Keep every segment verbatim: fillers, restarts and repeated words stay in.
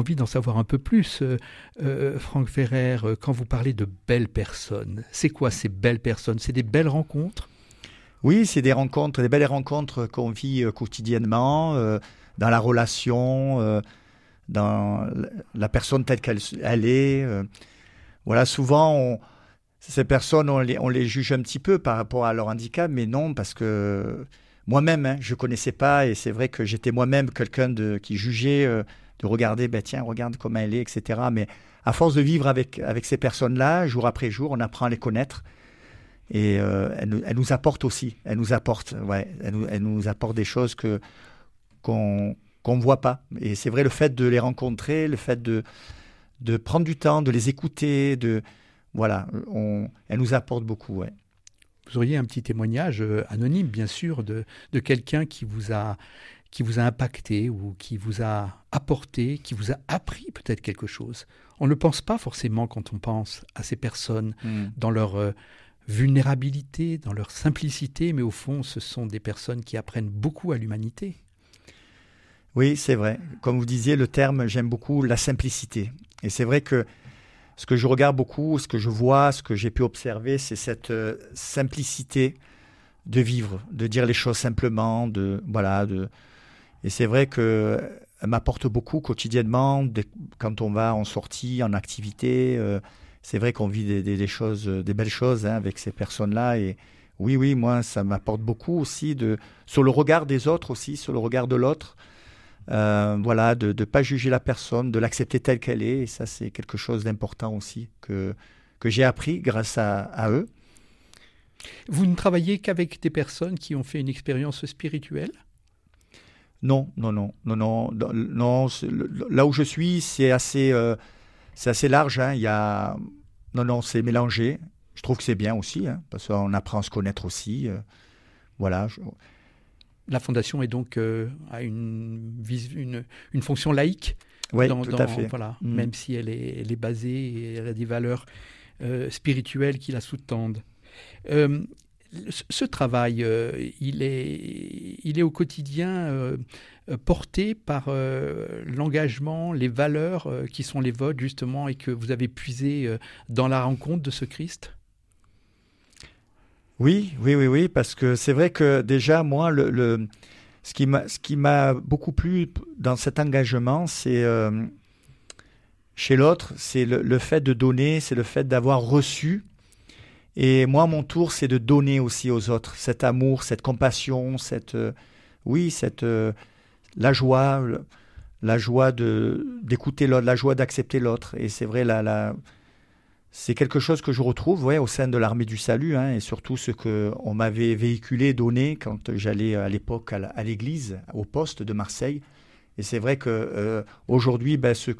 envie d'en savoir un peu plus. Euh, euh, Franck Ferrer, euh, quand vous parlez de belles personnes, c'est quoi ces belles personnes? C'est des belles rencontres? Oui, c'est des rencontres, des belles rencontres qu'on vit euh, quotidiennement, euh, dans la relation, euh, dans la personne telle qu'elle elle est. Euh, voilà, souvent, on, ces personnes, on les, on les juge un petit peu par rapport à leur handicap, mais non, parce que moi-même, hein, je ne connaissais pas, et c'est vrai que j'étais moi-même quelqu'un de, qui jugeait, euh, de regarder, ben, tiens, regarde comment elle est, et cetera. Mais à force de vivre avec, avec ces personnes-là, jour après jour, on apprend à les connaître. Et euh, elle, nous, elle nous apporte aussi, elle nous apporte, ouais, elle nous, elle nous apporte des choses que, qu'on qu'on ne voit pas. Et c'est vrai, le fait de les rencontrer, le fait de, de prendre du temps, de les écouter, de, voilà, on, elle nous apporte beaucoup, ouais. Vous auriez un petit témoignage euh, anonyme, bien sûr, de, de quelqu'un qui vous a, qui vous a impacté ou qui vous a apporté, qui vous a appris peut-être quelque chose. On ne pense pas forcément quand on pense à ces personnes Mm. dans leur euh, vulnérabilité, dans leur simplicité, mais au fond, ce sont des personnes qui apprennent beaucoup à l'humanité. Oui, c'est vrai. Comme vous disiez, le terme, j'aime beaucoup la simplicité. Et c'est vrai que ce que je regarde beaucoup, ce que je vois, ce que j'ai pu observer, c'est cette euh, simplicité de vivre, de dire les choses simplement, de voilà, de. Et c'est vrai que elle m'apporte beaucoup quotidiennement de, quand on va en sortie, en activité. Euh, c'est vrai qu'on vit des, des, des choses, des belles choses hein, avec ces personnes-là. Et oui, oui, moi, ça m'apporte beaucoup aussi de sur le regard des autres aussi, sur le regard de l'autre. Euh, voilà, de ne pas juger la personne, de l'accepter telle qu'elle est. Et ça, c'est quelque chose d'important aussi que, que j'ai appris grâce à, à eux. Vous ne travaillez qu'avec des personnes qui ont fait une expérience spirituelle? Non, non, non, non, non, non, non c'est, le, là où je suis, c'est assez, euh, c'est assez large. Hein. Il y a, non, non, c'est mélangé. Je trouve que c'est bien aussi, hein, parce qu'on apprend à se connaître aussi. Euh, voilà. Je... La Fondation est donc euh, a une, une, une fonction laïque. Oui, dans, tout dans, à fait. Voilà, mmh. Même si elle est, elle est basée et elle a des valeurs euh, spirituelles qui la sous-tendent. Euh, ce travail, euh, il, est, il est au quotidien euh, porté par euh, l'engagement, les valeurs euh, qui sont les vôtres justement et que vous avez puisées euh, dans la rencontre de ce Christ? Oui, oui, oui, oui, parce que c'est vrai que déjà, moi, le, le, ce qui m'a, ce qui m'a beaucoup plu dans cet engagement, c'est euh, chez l'autre, c'est le, le fait de donner, c'est le fait d'avoir reçu. Et moi, mon tour, c'est de donner aussi aux autres cet amour, cette compassion, cette, euh, oui, cette, euh, la joie, la joie de d'écouter l'autre, la joie d'accepter l'autre. Et c'est vrai, la, la, c'est quelque chose que je retrouve, ouais, au sein de l'Armée du Salut, hein, et surtout ce que on m'avait véhiculé, donné quand j'allais à l'époque à, la, à l'église, au poste de Marseille. Et c'est vrai que euh, aujourd'hui, ben, ce,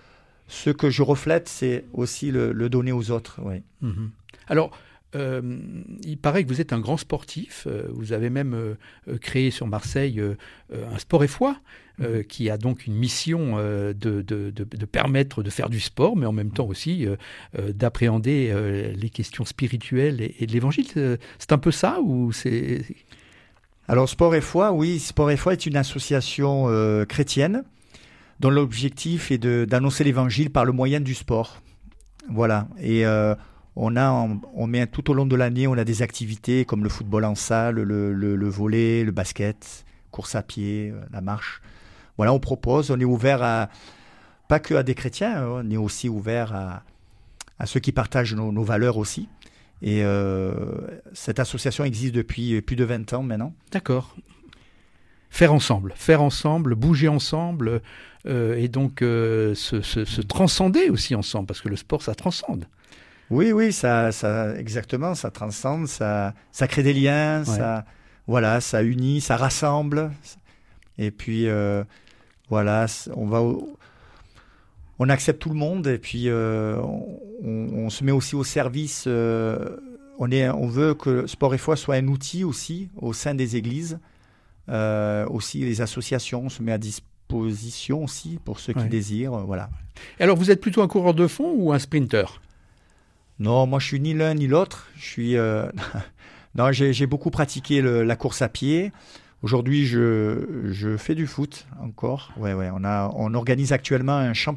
ce que je reflète, c'est aussi le, le donner aux autres. Ouais. Mmh. Alors. Euh, il paraît que vous êtes un grand sportif. Euh, vous avez même euh, créé sur Marseille euh, un Sport et Foi, euh, qui a donc une mission euh, de, de, de, de permettre de faire du sport, mais en même temps aussi euh, euh, d'appréhender euh, les questions spirituelles et, et de l'Évangile. C'est un peu ça ou c'est... Alors Sport et Foi, oui, Sport et Foi est une association euh, chrétienne dont l'objectif est de, d'annoncer l'Évangile par le moyen du sport. Voilà. Et euh, On, a, on, on met tout au long de l'année, on a des activités comme le football en salle, le, le, le volley, le basket, course à pied, la marche. Voilà, on propose, on est ouvert à, pas que à des chrétiens, on est aussi ouvert à, à ceux qui partagent nos, nos valeurs aussi. Et euh, cette association existe depuis plus de vingt ans maintenant. D'accord. Faire ensemble, faire ensemble, bouger ensemble, euh, et donc euh, se, se, se transcender aussi ensemble, parce que le sport, ça transcende. Oui, oui, ça, ça, exactement, ça transcende, ça, ça crée des liens, ouais. ça, voilà, ça unit, ça rassemble. Et puis, euh, voilà, on va, au, on accepte tout le monde et puis euh, on, on se met aussi au service. Euh, on est, on veut que Sport et Foi soit un outil aussi au sein des églises, euh, aussi les associations, on se met à disposition aussi pour ceux qui ouais. désirent, voilà. Et alors, vous êtes plutôt un coureur de fond ou un sprinter ? Non, moi je suis ni l'un ni l'autre. Je suis euh... non, j'ai, j'ai beaucoup pratiqué le, la course à pied. Aujourd'hui, je, je fais du foot encore. Ouais, ouais. On a, on organise actuellement un championnat